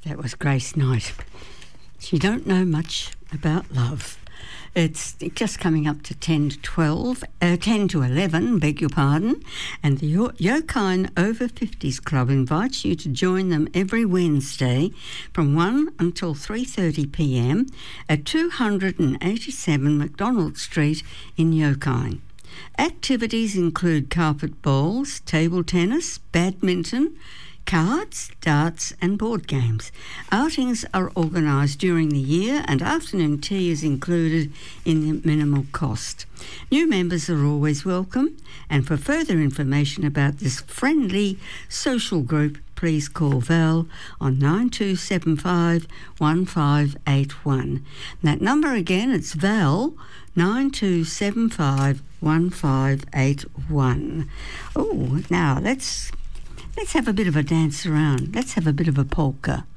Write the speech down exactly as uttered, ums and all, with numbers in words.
That was Grace Knight. She don't know much about love. It's just coming up to ten to twelve, uh, ten to eleven, beg your pardon, and the Yokine Over fifties Club invites you to join them every Wednesday from one until three thirty p m at two eighty-seven McDonald Street in Yokine. Activities include carpet bowls, table tennis, badminton, cards, darts and board games. Outings are organised during the year and afternoon tea is included in the minimal cost. New members are always welcome, and for further information about this friendly social group, please call Val on nine two seven five, one five eight one. That number again, it's Val, nine two seven five, one five eight one. Oh, now let's... Let's have a bit of a dance around. Let's have a bit of a polka.